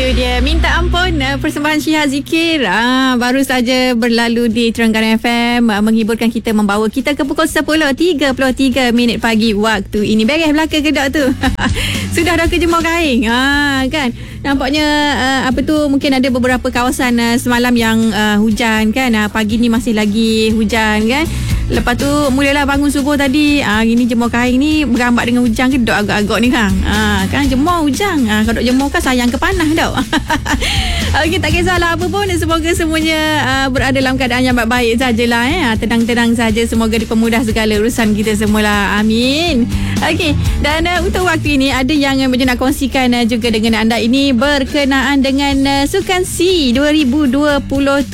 Itu dia Minta Ampun, persembahan Syiha Zikir baru saja berlalu di Terengganu FM, menghiburkan kita, membawa kita ke pukul 10.33 pagi waktu ini. Beres belakang kedok tu. Sudah dah ke jemur kain kan. Nampaknya mungkin ada beberapa kawasan semalam yang hujan kan. Pagi ni masih lagi hujan kan. Lepas tu mulalah bangun subuh tadi, ini jemur kain ni berambak dengan hujan ke dok agak-agak ni kan. Kan jemur hujan. Kalau dok jemur kan sayang ke panas dok. Okey, tak kisahlah apa pun, semoga semuanya berada dalam keadaan yang baik-baik sajalah tenang-tenang saja, semoga dipermudah segala urusan kita semualah. Amin. Okey, dan untuk waktu ini ada yang nak kongsikan juga dengan anda, ini berkenaan dengan Sukan C 2027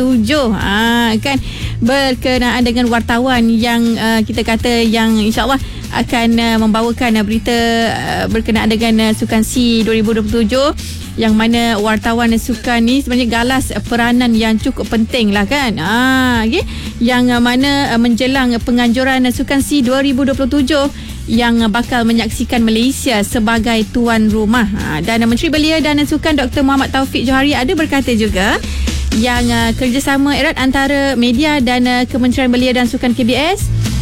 kan, berkenaan dengan wartawan yang kita kata yang insyaAllah akan membawakan berita berkenaan dengan Sukan C 2027, yang mana wartawan sukan ni sebenarnya galas peranan yang cukup penting lah kan. Okay? Yang mana menjelang penganjuran Sukan C 2027 yang bakal menyaksikan Malaysia sebagai tuan rumah. Dan Menteri Belia dan Sukan Dr. Muhammad Taufik Johari ada berkata juga yang kerjasama erat antara media dan Kementerian Belia dan Sukan KBS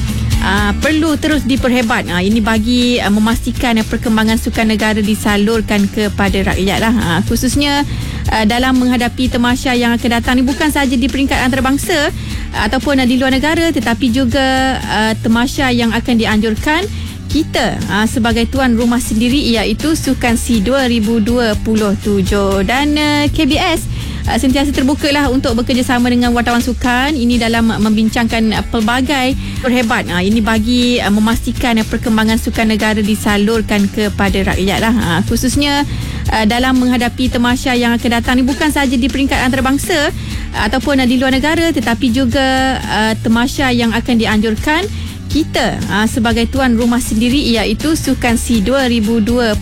perlu terus diperhebat. Ini bagi memastikan perkembangan sukan negara disalurkan kepada rakyat lah. Khususnya dalam menghadapi tamasya yang akan datang ni, bukan sahaja di peringkat antarabangsa ataupun di luar negara, tetapi juga tamasya yang akan dianjurkan kita sebagai tuan rumah sendiri, iaitu Sukan C 2027. Dan KBS sentiasa terbuka lah untuk bekerjasama dengan wartawan sukan ini dalam membincangkan pelbagai perhebat. Ini bagi memastikan perkembangan sukan negara disalurkan kepada rakyat lah. Khususnya dalam menghadapi tamasya yang akan datang ni, bukan sahaja di peringkat antarabangsa ataupun di luar negara, tetapi juga tamasya yang akan dianjurkan kita sebagai tuan rumah sendiri, iaitu Sukan C 2027.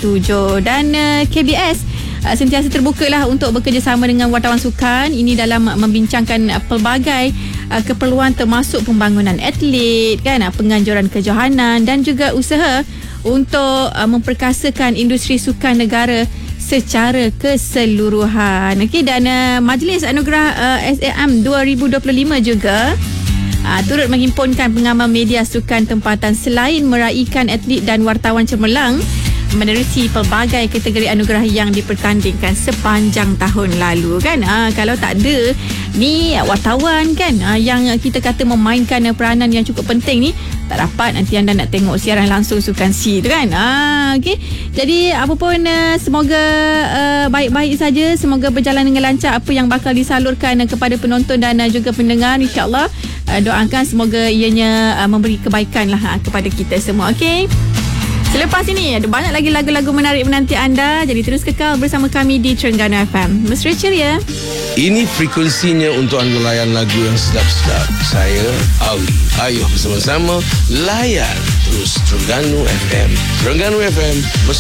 Dan KBS sentiasa terbuka lah untuk bekerjasama dengan wartawan sukan ini dalam membincangkan pelbagai keperluan, termasuk pembangunan atlet kan, penganjuran kejohanan dan juga usaha untuk memperkasakan industri sukan negara secara keseluruhan. Okey, dan Majlis Anugerah SAM 2025 juga turut menghimpunkan pengamal media sukan tempatan selain meraikan atlet dan wartawan cemerlang menerusi pelbagai kategori anugerah yang dipertandingkan sepanjang tahun lalu kan. Kalau tak ada ni wartawan kan yang kita kata memainkan peranan yang cukup penting ni, tak dapat nanti anda nak tengok siaran langsung Sukan C tu kan. Okey, jadi apa pun semoga baik-baik saja, semoga berjalan dengan lancar apa yang bakal disalurkan kepada penonton dan juga pendengar. InsyaAllah doakan semoga ianya memberi kebaikan lah kepada kita semua. Okey, selepas ini ada banyak lagi lagu-lagu menarik menanti anda, jadi terus kekal bersama kami di Terengganu FM. Mesra ceria. Ini frekuensinya untuk anda layan lagu yang sedap-sedap. Saya Ali. Ayo bersama-sama layan terus Terengganu FM. Terengganu FM bersama